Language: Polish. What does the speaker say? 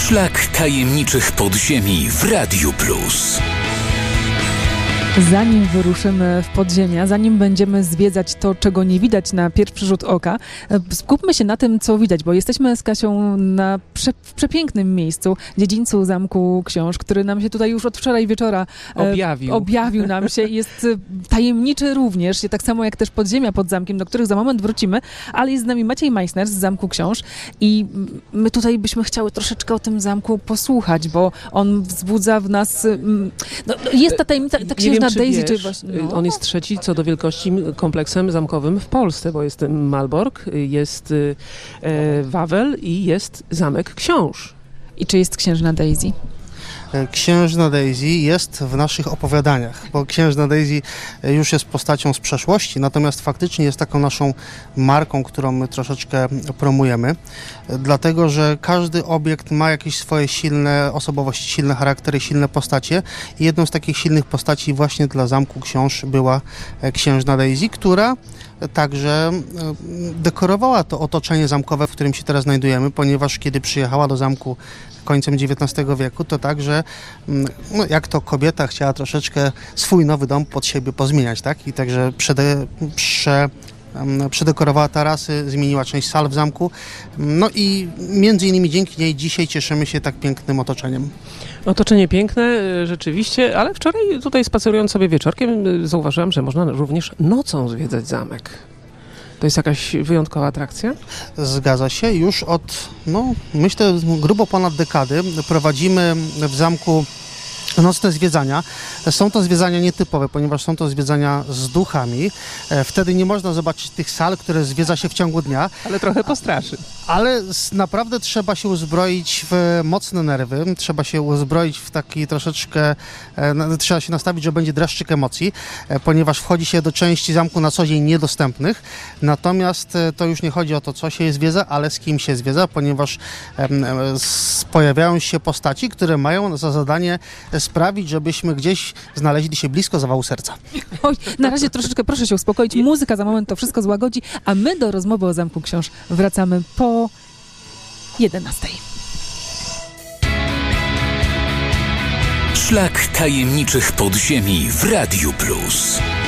Szlak tajemniczych podziemi w Radiu Plus. Zanim wyruszymy w podziemia, zanim będziemy zwiedzać to, czego nie widać na pierwszy rzut oka, skupmy się na tym, co widać, bo jesteśmy z Kasią w przepięknym miejscu, dziedzińcu Zamku Książ, który nam się tutaj już od wczoraj wieczora objawił nam się. Jest tajemniczy również, tak samo jak też podziemia pod zamkiem, do których za moment wrócimy, ale jest z nami Maciej Meissner z Zamku Książ i my tutaj byśmy chciały troszeczkę o tym zamku posłuchać, bo on wzbudza w nas... jest ta tajemnica, ta księżna Daisy, czy właśnie... On jest trzeci co do wielkości kompleksem zamkowym w Polsce, bo jest Malbork, jest Wawel i jest Zamek Książ. I czy jest księżna Daisy? Księżna Daisy jest w naszych opowiadaniach, bo księżna Daisy już jest postacią z przeszłości, natomiast faktycznie jest taką naszą marką, którą my troszeczkę promujemy, dlatego że każdy obiekt ma jakieś swoje silne osobowości, silne charaktery, silne postacie i jedną z takich silnych postaci właśnie dla Zamku Książ była księżna Daisy, która także dekorowała to otoczenie zamkowe, w którym się teraz znajdujemy, ponieważ kiedy przyjechała do zamku końcem XIX wieku, to tak, że jak to kobieta chciała troszeczkę swój nowy dom pod siebie pozmieniać, tak? I także przedekorowała tarasy, zmieniła część sal w zamku. No i między innymi dzięki niej dzisiaj cieszymy się tak pięknym otoczeniem. Otoczenie piękne, rzeczywiście, ale wczoraj tutaj spacerując sobie wieczorkiem zauważyłam, że można również nocą zwiedzać zamek. To jest jakaś wyjątkowa atrakcja? Zgadza się. Już od, myślę, grubo ponad dekady prowadzimy w zamku nocne zwiedzania. Są to zwiedzania nietypowe, ponieważ są to zwiedzania z duchami. Wtedy nie można zobaczyć tych sal, które zwiedza się w ciągu dnia. Ale trochę postraszy. Ale naprawdę trzeba się uzbroić w mocne nerwy, trzeba się uzbroić w taki troszeczkę, trzeba się nastawić, że będzie dreszczyk emocji, ponieważ wchodzi się do części zamku na co dzień niedostępnych. Natomiast to już nie chodzi o to, co się zwiedza, ale z kim się zwiedza, ponieważ pojawiają się postaci, które mają za zadanie sprawić, żebyśmy gdzieś znaleźli się blisko zawału serca. Oj, na razie troszeczkę proszę się uspokoić. Muzyka za moment to wszystko złagodzi, a my do rozmowy o Zamku Książ wracamy po 11. Szlak tajemniczych podziemi w Radiu Plus.